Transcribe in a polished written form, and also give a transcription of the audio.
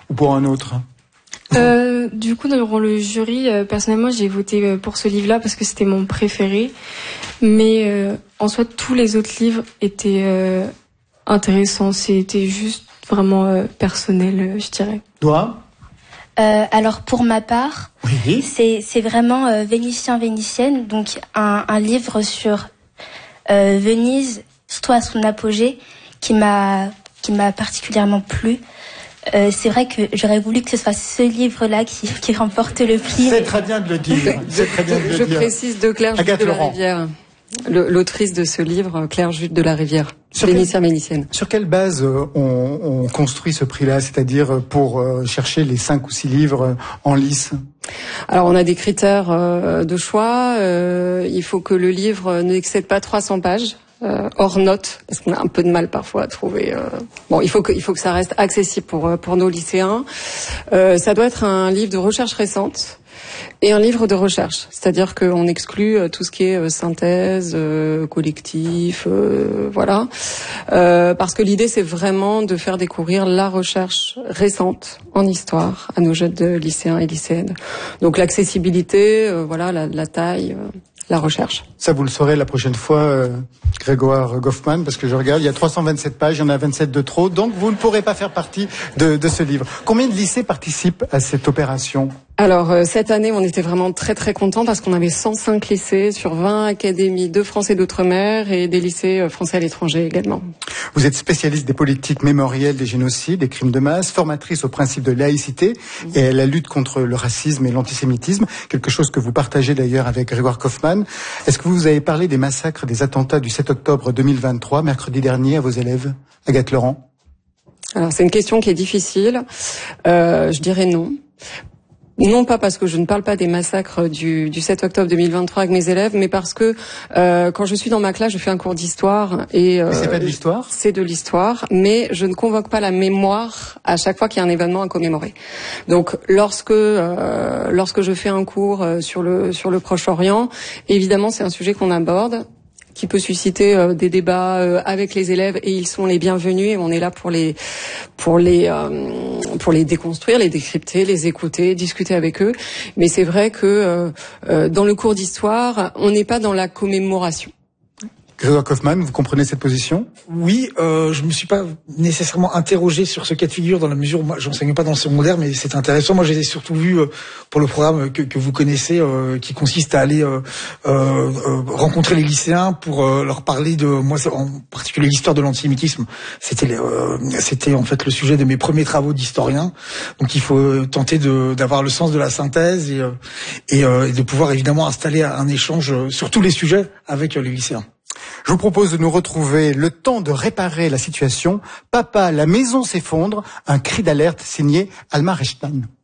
ou pour un autre? Du coup, durant le jury, personnellement, j'ai voté pour ce livre-là parce que c'était mon préféré. Mais en soi, tous les autres livres étaient intéressants. C'était juste vraiment personnel, je dirais. Toi? Alors pour ma part, oui. c'est vraiment Vénitienne, donc un livre sur Venise, surtout à son apogée, qui m'a particulièrement plu. C'est vrai que j'aurais voulu que ce soit ce livre-là qui remporte le prix. C'est très bien de le dire. Je précise de Claire Jude de la Rivière, l'autrice de ce livre, Claire Jude de la Rivière. Vénitienne. Sur quelle base on construit ce prix-là, c'est-à-dire pour chercher les 5 ou 6 livres en lice? Alors on a des critères de choix. Il faut que le livre n'excède pas 300 pages. Hors note, parce qu'on a un peu de mal parfois à trouver. Bon, il faut que ça reste accessible pour nos lycéens. Ça doit être un livre de recherche récente et un livre de recherche, c'est-à-dire qu'on exclut tout ce qui est synthèse, collectif, voilà, parce que l'idée c'est vraiment de faire découvrir la recherche récente en histoire à nos jeunes lycéens et lycéennes. Donc l'accessibilité, voilà, la taille. La recherche. Ça, vous le saurez la prochaine fois, Grégoire Goffman, parce que je regarde, il y a 327 pages, il y en a 27 de trop, donc vous ne pourrez pas faire partie de ce livre. Combien de lycées participent à cette opération? Alors, cette année, on était vraiment très très contents parce qu'on avait 105 lycées sur 20 académies de français d'outre-mer et des lycées français à l'étranger également. Vous êtes spécialiste des politiques mémorielles des génocides, des crimes de masse, formatrice au principe de laïcité et à la lutte contre le racisme et l'antisémitisme, quelque chose que vous partagez d'ailleurs avec Grégoire Goffman. Est-ce que vous avez parlé des massacres, des attentats du 7 octobre 2023, mercredi dernier, à vos élèves, Agathe Laurent? Alors, c'est une question qui est difficile. Je dirais non. Non pas parce que je ne parle pas des massacres du 7 octobre 2023 avec mes élèves, mais parce que quand je suis dans ma classe, je fais un cours d'histoire et mais c'est pas de l'histoire. C'est de l'histoire, mais je ne convoque pas la mémoire à chaque fois qu'il y a un événement à commémorer. Donc lorsque je fais un cours sur le Proche-Orient, évidemment c'est un sujet qu'on aborde, qui peut susciter des débats avec les élèves et ils sont les bienvenus et on est là pour les déconstruire, les décrypter, les écouter, discuter avec eux. Mais c'est vrai que dans le cours d'histoire, on n'est pas dans la commémoration. Grégoire Goffman, vous comprenez cette position? Oui, je me suis pas nécessairement interrogé sur ce cas de figure dans la mesure où moi j'enseigne pas dans le secondaire, mais c'est intéressant. Moi, j'ai surtout vu pour le programme que vous connaissez, qui consiste à aller rencontrer les lycéens pour leur parler de moi, en particulier l'histoire de l'antisémitisme. C'était en fait le sujet de mes premiers travaux d'historien. Donc il faut tenter d'avoir le sens de la synthèse et de pouvoir évidemment installer un échange sur tous les sujets avec les lycéens. Je vous propose de nous retrouver le temps de réparer la situation. Papa, la maison s'effondre, un cri d'alerte signé Alma Rechtan.